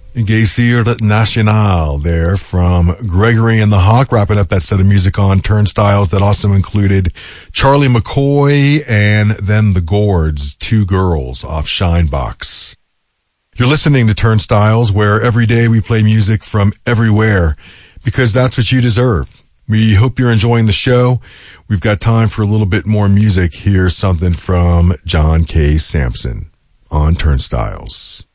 Geysir Nacional there from Gregory and the Hawk, wrapping up that set of music on Turnstiles that also included Charlie McCoy and then the Gourds, Two Girls off Shinebox. You're listening to Turnstiles, where every day we play music from everywhere because that's what you deserve. We hope you're enjoying the show. We've got time for a little bit more music. Here's something from John K. Sampson on Turnstiles.